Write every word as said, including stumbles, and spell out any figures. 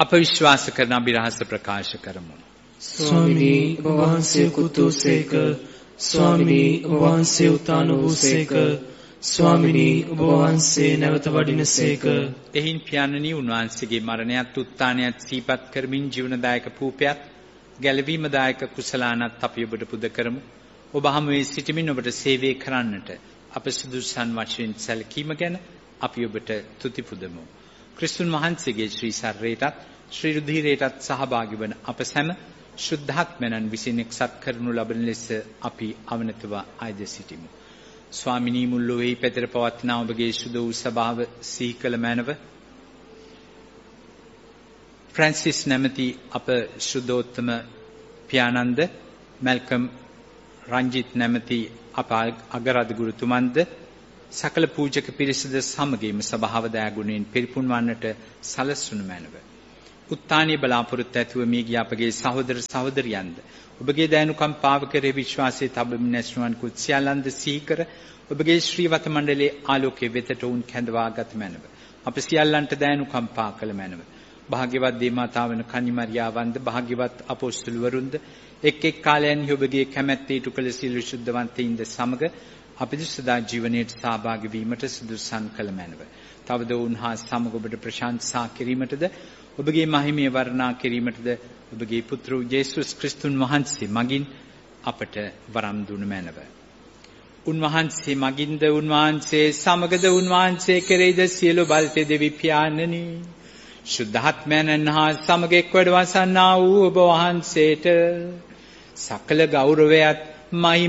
අප විශ්වාස කරන අභිරහස ප්‍රකාශ කරමු. ස්වාමිනී ඔබ වහන්සේ කුතුසේක, ස්වාමිනී ඔබ වහන්සේ උතාන වූසේක, ස්වාමිනී ඔබ වහන්සේ නැවත වඩිනසේක. එහින් පියාණනි උන්වහන්සේගේ මරණයත් උත්ථානයත් සිහිපත් කරමින් ජීවනදායක පූපයත් ගැලවීමදායක කුසලානත් අපි ඔබට පුද කරමු. ඔබ හමුවේ සිටමින් ඔබට සේවය කරන්නට අප සුදුසුසන් වශයෙන් සැලකීම ගැන අපි ඔබට තුති පුදමු. ක්‍රිස්තුන් වහන්සේගේ ශ්‍රී ශරීරයටත් ශ්‍රී රුධිරයටත් සහභාගී වන අප සැම ශුද්ධාත්මයන් විසින් එක්සත් කරනු ලබන ලෙස අපි අවනතව ආයද සිටිමු. ස්වාමිනී මුල් ලොවේ පැතර පවත්නා ඔබගේ සුද වූ සභාව සිහි කළ මැනව ෆ්‍රැන්සිස් නැමැති අප ශුද්ධෝත්තම පියාණන්ද, මැල්කම් රංජිත් නැමැති අප අගරාධ ගුරුතුමන්ද, සකල පූජක පිරිසද සමගින්ම සභාව දයාගුණයෙන් පිරිපුන් වන්නට සලස්වනු මැනව. උත්ථානීය බලාපොරොත්තු ඇතුව මිය ගිය අපගේ සහෝදර සහෝදරියන්ද ඔබගේ දයනුකම්පාව කෙරෙහි විශ්වාසයේ තබමින් ඇස්නුවන් කුත් සියල්ලන්ද සිහි කර ඔබගේ ශ්‍රීවත මණ්ඩලයේ ආලෝකයේ වෙතට උන් කැඳවාගත් මැනව. අප සියල්ලන්ට දයනුකම්පා කළ මැනව. භාග්‍යවත් දේවමාතාව වන කන්නිමරියාවන්ද, භාග්‍යවත් අපොස්තුලවරුන්ද එක් එක් කාලයන්හි ඔබගේ කැමැත්තේ ඉටු කළ සියලු ශුද්ධවන්තයින්ද සමග අපිට සදා ජීවනයට සහභාගී වීමට සුදුසුසන් කළ මැනව. තවද උන්හා සමග ඔබට ප්‍රශංසා කිරීමටද ඔබගේ මහිමය වර්ණනා කිරීමටද ඔබගේ පුත්‍ර යේසුස් ක්‍රිස්තුන් වහන්සේ මගින් අපට වරම් දුන මැනව. උන්වහන්සේ මගින්ද, උන්වහන්සේ සමගද, උන්වහන්සේ කෙරෙහිද සියලු බල්තේ දෙවි පියාණනි, ශුද්ධාත්මයන් හා සමග එක් වැඩ වසන්නා වූ ඔබ වහන්සේට සකල ගෞරවයත් මහිම